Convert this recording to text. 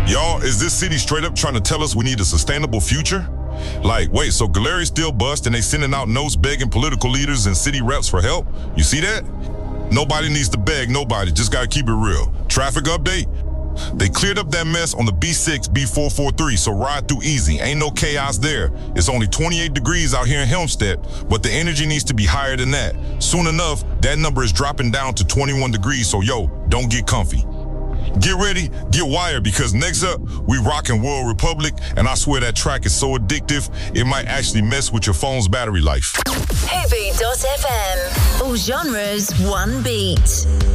Y'all, is this city straight up trying to tell us we need a sustainable future? Like, wait, so Galeri's still bust and they sending out notes begging political leaders and city reps for help? You see that? Nobody needs to beg nobody, just gotta keep it real. Traffic update? They cleared up that mess on the B6, B443, so ride through easy. Ain't no chaos there. It's only 28 degrees out here in Helmstedt, but the energy needs to be higher than that. Soon enough, that number is dropping down to 21 degrees, so yo, don't get comfy. Get ready, get wired, because next up, we rockin' World Republic, and I swear that track is so addictive, it might actually mess with your phone's battery life. Heavy.fm. All genres, one beat.